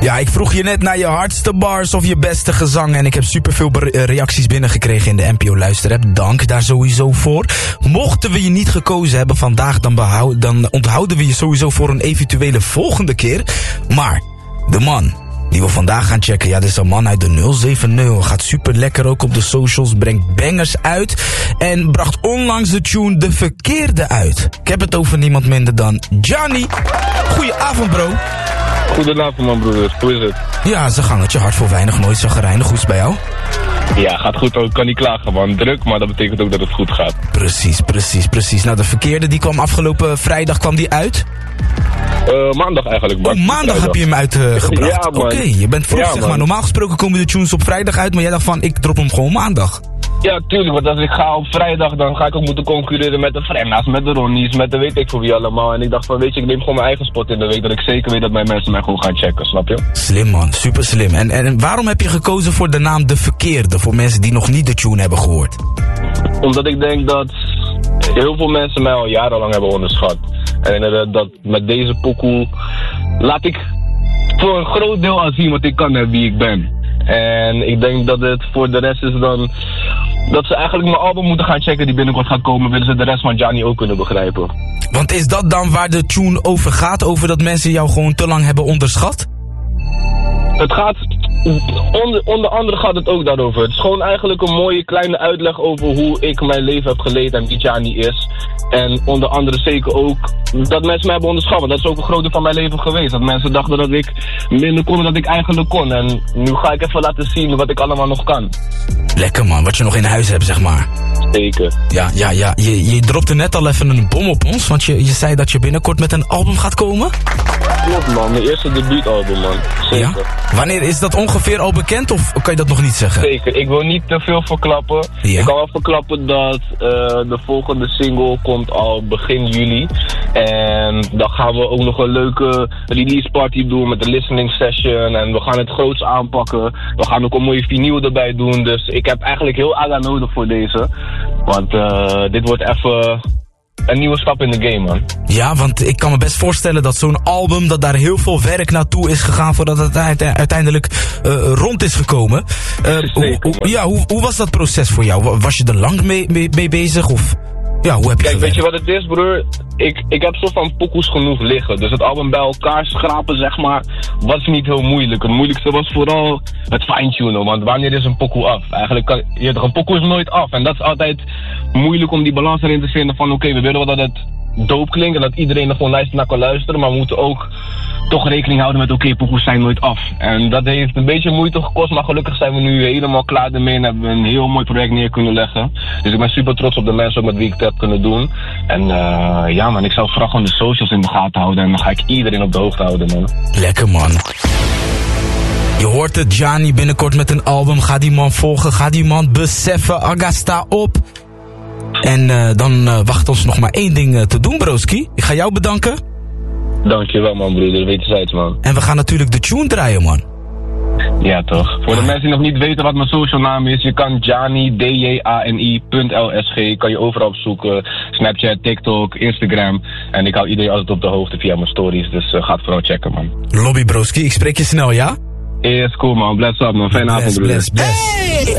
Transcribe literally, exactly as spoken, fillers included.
Ja, ik vroeg je net naar je hardste bars of je beste gezang. En ik heb superveel reacties binnengekregen in de N P O Luisterapp. Dank daar sowieso voor. Mochten we je niet gekozen hebben vandaag, dan, behoud, dan onthouden we je sowieso voor een eventuele volgende keer. Maar de man die we vandaag gaan checken, ja, dit is een man uit de nul zeven nul. Gaat super lekker ook op de socials, brengt bangers uit. En bracht onlangs de tune De Verkeerde uit. Ik heb het over niemand minder dan Gianni. Goedenavond, bro. Goedenavond, man, broeder. Hoe is het? Ja, ze gangetje, hard voor weinig, nooit zagrijnig. Hoe is het bij jou? Ja, gaat goed, ik kan niet klagen, man. Druk, maar dat betekent ook dat het goed gaat. Precies, precies, precies. Nou, De Verkeerde, die kwam afgelopen vrijdag, kwam die uit? Uh, maandag eigenlijk, man. Oh, maandag heb je hem uitgebracht. Uh, ja, man. Oké, okay, je bent vroeg, ja, zeg man. maar. Normaal gesproken komen de tunes op vrijdag uit, maar jij dacht van, ik drop hem gewoon maandag. Ja, tuurlijk, want als ik ga op vrijdag, dan ga ik ook moeten concurreren met de Frenna's, met de Ronnies, met de weet ik voor wie allemaal. En ik dacht van, weet je, ik neem gewoon mijn eigen spot in de week, dat ik zeker weet dat mijn mensen mij gewoon gaan checken, snap je? Slim, man, super slim. En, en waarom heb je gekozen voor de naam De Verkeerde, voor mensen die nog niet de tune hebben gehoord? Omdat ik denk dat heel veel mensen mij al jarenlang hebben onderschat. En uh, dat met deze pokoe laat ik voor een groot deel al zien wat ik kan en wie ik ben. En ik denk dat het voor de rest is dan dat ze eigenlijk mijn album moeten gaan checken die binnenkort gaat komen, willen ze de rest van Gianni ook kunnen begrijpen. Want is dat dan waar de tune over gaat? Over dat mensen jou gewoon te lang hebben onderschat? Het gaat, onder, onder andere gaat het ook daarover. Het is gewoon eigenlijk een mooie kleine uitleg over hoe ik mijn leven heb geleid en wie Gianni is. En onder andere zeker ook dat mensen mij hebben onderschat. Want dat is ook een groot deel van mijn leven geweest. Dat mensen dachten dat ik minder kon dan dat ik eigenlijk kon. En nu ga ik even laten zien wat ik allemaal nog kan. Lekker, man, wat je nog in huis hebt, zeg maar. Zeker. Ja, ja, ja. Je, je dropte net al even een bom op ons. Want je, je zei dat je binnenkort met een album gaat komen. Klopt, man. Mijn eerste debuutalbum, man. Zeker. Ja? Wanneer is dat ongeveer al bekend of kan je dat nog niet zeggen? Zeker. Ik wil niet te veel verklappen. Ja? Ik kan wel verklappen dat uh, de volgende single komt al begin juli. En dan gaan we ook nog een leuke release party doen met de listening session. En we gaan het groots aanpakken. We gaan ook een mooie vinyl erbij doen. Dus ik heb eigenlijk heel aga nodig voor deze. Want uh, dit wordt even een nieuwe stap in de game, man. Ja, want ik kan me best voorstellen dat zo'n album, dat daar heel veel werk naartoe is gegaan voordat het uiteindelijk uh, rond is gekomen. Uh, Zeker, hoe, hoe, ja, hoe, hoe was dat proces voor jou? Was je er lang mee, mee, mee bezig? Of ja, hoe heb je Kijk, gewerkt? weet je wat het is, broer? Ik, ik heb soort van pokoes genoeg liggen. Dus het album bij elkaar schrapen, zeg maar, was niet heel moeilijk. Het moeilijkste was vooral het fine-tunen. Want wanneer is een pokoe af? Eigenlijk kan je toch, een pokoe is nooit af. En dat is altijd moeilijk om die balans erin te vinden van, oké, okay, we willen wel dat het dope klinkt en dat iedereen er gewoon nice naar kan luisteren. Maar we moeten ook toch rekening houden met, oké, okay, pokoes zijn nooit af. En dat heeft een beetje moeite gekost, maar gelukkig zijn we nu helemaal klaar ermee en hebben we een heel mooi project neer kunnen leggen. Dus ik ben super trots op de mensen ook met wie ik het heb kunnen doen. En uh, ja, man, ik zal vooral gewoon de socials in de gaten houden en dan ga ik iedereen op de hoogte houden, man. Lekker, man. Je hoort het, Gianni binnenkort met een album. Ga die man volgen, ga die man beseffen. Aga, sta op. En uh, dan uh, wacht ons nog maar één ding uh, te doen, broski. Ik ga jou bedanken. Dankjewel, man, broeder. Wederzijds, man. En we gaan natuurlijk de tune draaien, man. Ja, toch. Voor de mensen die nog niet weten wat mijn social naam is, je kan Gianni, D J A N I, L S G, kan je overal opzoeken. Snapchat, TikTok, Instagram. En ik hou iedereen altijd op de hoogte via mijn stories, dus uh, ga het vooral checken, man. Lobby, broski. Ik spreek je snel, ja? Yes, cool, man. Bless up, man. Fijne avond, broeder. Bless, bless, bless. Hey!